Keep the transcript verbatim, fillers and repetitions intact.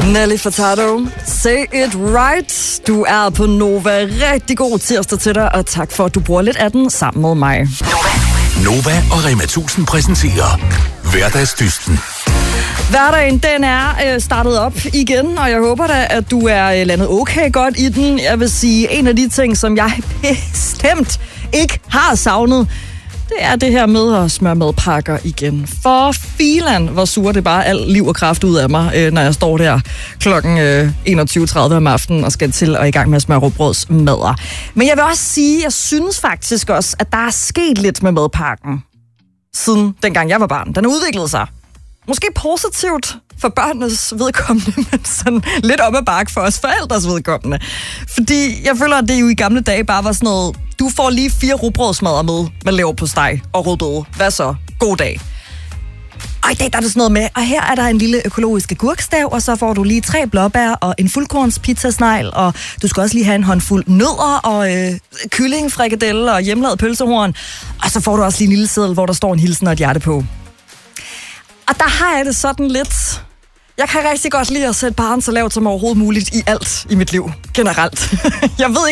Nelly Furtado, say it right. Du er på Nova. Rigtig god tirsdag til dig, og tak for, at du bruger lidt af den sammen med mig. Nova og Rema tusind præsenterer Hverdagsdysten. Hverdagen, den er øh, startet op igen, og jeg håber da, at du er øh, landet okay godt i den. Jeg vil sige, en af de ting, som jeg bestemt ikke har savnet, det er det her med at smøre madpakker igen. For filan, hvor suger det bare alt liv og kraft ud af mig, øh, når jeg står der klokken øh, enogtyve tredive om aftenen og skal til og i gang med at smøre rugbrødsmadder. Men jeg vil også sige, jeg synes faktisk også, at der er sket lidt med madpakken, siden dengang jeg var barn. Den har udviklet sig. Måske positivt for børnenes vedkommende, men sådan lidt op ad bakke for os forældres vedkommende. Fordi jeg føler, at det jo i gamle dage bare var sådan noget, du får lige fire rugbrødsmadder med, med leverpostej og rødbede. Hvad så? God dag. Og i dag der er det sådan noget med, og her er der en lille økologisk agurkstav, og så får du lige tre blåbær og en fuldkorns pizzasnegl, og du skal også lige have en håndfuld nødder og øh, kylling, frikadelle og hjemmelavet pølsehorn. Og så får du også lige en lille seddel, hvor der står en hilsen og et hjerte på. Og der har jeg det sådan lidt... Jeg kan rigtig godt lide at sætte barn så lavt som overhovedet muligt i alt i mit liv, generelt. Jeg ved